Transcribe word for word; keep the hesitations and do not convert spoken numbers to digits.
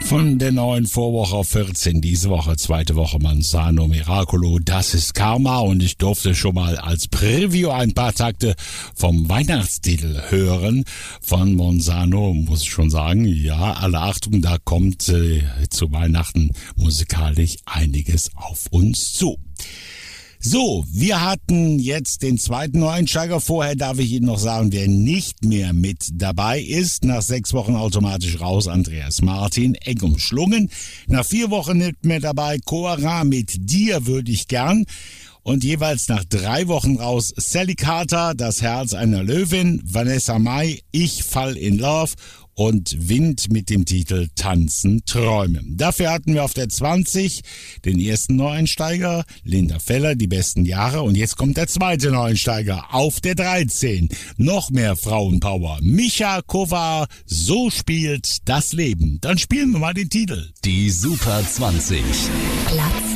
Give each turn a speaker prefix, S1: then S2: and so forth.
S1: Von der neuen Vorwoche auf vierzehn, diese Woche, zweite Woche Manzano Miracolo, das ist Karma, und ich durfte schon mal als Preview ein paar Takte vom Weihnachtstitel hören von Manzano, muss ich schon sagen. Ja, alle Achtung, da kommt äh, zu Weihnachten musikalisch einiges auf uns zu. So, wir hatten jetzt den zweiten Neueinsteiger. Vorher darf ich Ihnen noch sagen, wer nicht mehr mit dabei ist. Nach sechs Wochen automatisch raus, Andreas Martin, eng umschlungen. Nach vier Wochen nicht mehr dabei, Cora mit Dir würde ich gern. Und jeweils nach drei Wochen raus, Sally Carter, Das Herz einer Löwin, Vanessa Mai, Ich fall in Love und Wind mit dem Titel Tanzen, Träumen. Dafür hatten wir auf der zwanzig den ersten Neueinsteiger, Linda Feller, Die besten Jahre. Und jetzt kommt der zweite Neueinsteiger auf der dreizehn. Noch mehr Frauenpower. Micha Kovar, So spielt das Leben. Dann spielen wir mal den Titel.
S2: Die Super zwanzig.
S3: Platz